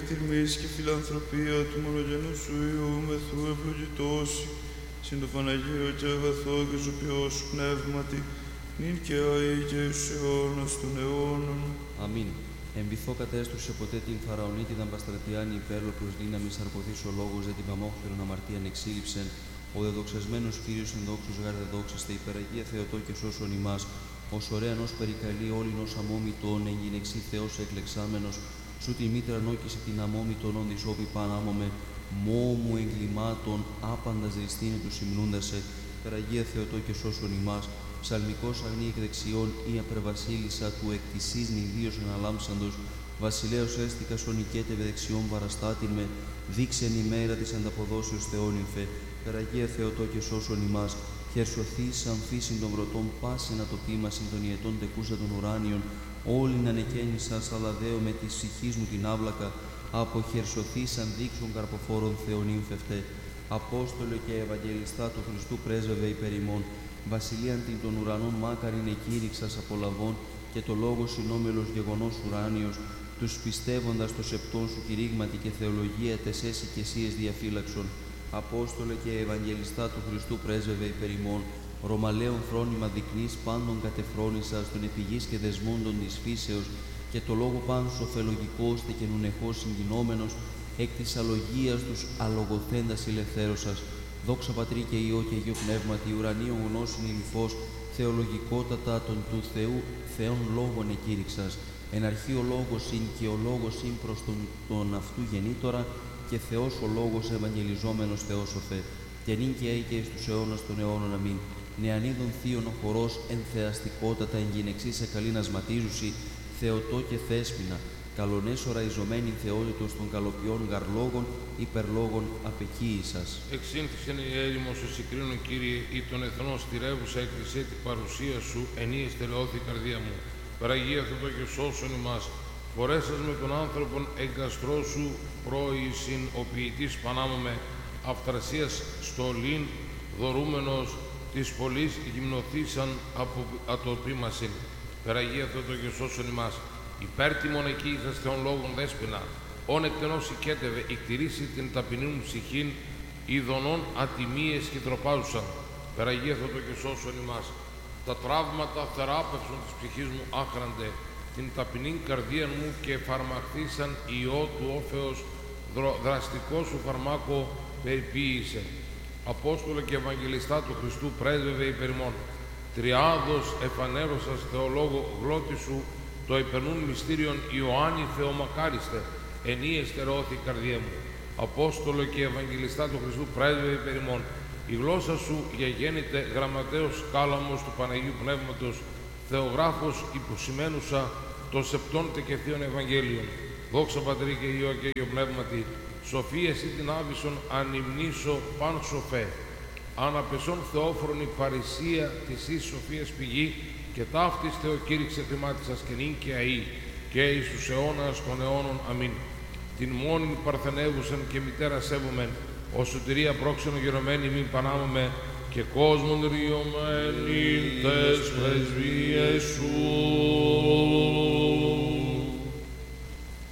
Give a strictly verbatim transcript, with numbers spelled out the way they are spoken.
κτηρμής και φιλανθρωπία του μονογενού σου Υιού μεθού ευλογητώσει, συν το Παναγίο και αγαθό και ζωπιό σου πνεύματι, νυν και αεί και εις αιώνας των αιώνων. Αμήν. Εμβηθώ κατέστρουσε ποτέ την Φαραωνίτιδα Μπαστρατιάνη υπέρλοπλος δύναμης αρποθής ο λόγος δε την παμόχθηρον αμαρτίαν εξήλυψεν, ο δεδοξασμένος Κύριος εν δόξους γάρ δεδόξαστε υπεραγία Θεοτό και σώσον ημάς, ως ωραίαν ως περικαλεί όλην ως αμόμητον εν γυναιξή Θεός εκλεξάμενος, σου τη μήτρα νόκησε την αμόμητον όν δυσόπι πανάμομαι, μόμου εγκλημάτων άπαντας διστήνε του συμνούντασε, υπεραγία Θεοτό και σώσον ημάς, ψαλμικός αγνή εκ δεξιών ή απερβασίλισσα του εκ της ίσνη ιδίως εναλάμψαντος, βασιλέως έστικας ο νικέτευε δεξιών παραστάτην με, δείξεν ημέρα της ανταποδόσεως Θεόν υμφε, υπεραγία Θεοτό και σώσον ημάς, χερσωθείς αμφίσιν των βρωτών πάσιν ατοπίμασιν των ιετών τεκούσα των ουράνιων, όλην ανεκαίνησας αλαδέω με της ψυχής μου την άβλακα, αποχερσωθείς αν δείξουν καρποφόρων Θεόν ύμφευτε, Απόστολε και Ευαγγελιστά του Χριστού πρέσβευε υπέρ ημών, βασιλείαν την των ουρανών μάκαριν εκήρυξας απολαβών και το λόγο συνόμελος γεγονός ουράνιος, τους πιστεύοντας το σεπτόν σου κηρύγματι και θεολογία τεσέσι και εσίες διαφύλαξον, Απόστολε και Ευαγγελιστά του Χριστού πρέσβευε υπέρ ημών, Ρωμαλαίων φρόνημα δεικνύς πάντων κατεφρόνησας των επιγής και δεσμόντων της φύσεως και το λόγο πάντως ωφελογικός τε και νουνεχώς συγκινόμενος, εκ της αλογίας τους αλογοθέντας ηλευθέρωσας, δόξα Πατρί και Υιό και Αγίο Πνεύματι, ουρανίων γνώσιν ηλυφός, θεολογικότατα των του Θεού Θεών λόγων εκήρυξας, εν αρχή ο λόγος ειν και ο λόγος ειν προς τον, τον αυτού γεννήτορα, και Θεός ο λόγος ευαγγελιζόμενος Θεόσοφε, και νυν και αεί και εις τους αιώνας των αιώνων αμήν. Νεανίδων θείων ο χορός εν θεαστικότατα εν γυναιξή σε καλήν ασματίζουσι, Θεοτό και Θέσποινα, καλονές οραϊζομένην θεότητος των καλοποιών γαρλόγων υπερλόγων απεκοίησας. Εξήνθησεν η έρημος σου συγκρίνων, Κύριε, ή των εθνών στηρεύουσα εκκλησία την παρουσία σου, ενή εστερεώθη η καρδία μου. Παραγία Θεοτό και σώσον ημάς, φορέσας με τον άνθρωπον εγκαστρό σου πρόησιν ο ποιητής πανάμομαι, αυτρασίας στολήν δωρούμενος της πολλής γυμνοθήσαν από ατοπίμασιν. Παραγία Θεοτό και σώσον ημάς, υπέρτιμον εκεί εις Θεών λόγων δέσποινα, όν εκτενώς οικέτευε, εκτηρήσει την ταπεινή μου ψυχήν, ειδονών ατιμίες και τροπάζουσαν. Περαγία Θεοτό και σώσον ημάς, τα τραύματα θεράπευσον της ψυχής μου άχραντε, την ταπεινή καρδία μου και φαρμαχθήσαν ιό του όφεως, δραστικό σου φαρμάκο περιποίησε. Απόστολε και Ευαγγελιστά του Χριστού πρέσβευε υπέρ ημών, τριάδος εφανέρωσας θεολόγο γλώτη σου, το υπερνούν μυστήριον Ιωάννη Θεομακάριστε, ενή εστερεώθη η καρδία μου. Απόστολο και Ευαγγελιστά του Χριστού πρέσβευε υπέρ ημών, η γλώσσα σου γεγέννηται γραμματέος κάλαμος του Παναγίου Πνεύματος, θεογράφος υποσημένουσα το σεπτόντε και θείων Ευαγγέλιων. Δόξα Πατρί και Υιό και Αγίο Πνεύματι, σοφία εσύ την άβυσον ανυμνήσω παν σοφέ. Αναπεσόν θεόφρονη παρησία της εις σοφίας πηγή, και ταύτης θεοκήρυξε χρημάτισας και νυν και αεί, και εις τους αιώνας των αιώνων αμήν. Την μόνην παρθενεύουσαν και μητέρα σέβομεν, ως σωτηρία πρόξενο γερωμένη μην πανάμομαι, και κόσμον ριωμένη τες πρεσβείες σου.